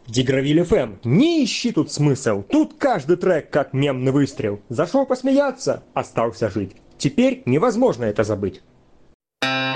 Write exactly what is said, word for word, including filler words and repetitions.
Дигравиль эф эм. Не ищи тут смысл. Тут каждый трек как мемный выстрел. Зашел посмеяться, остался жить. Теперь невозможно это забыть.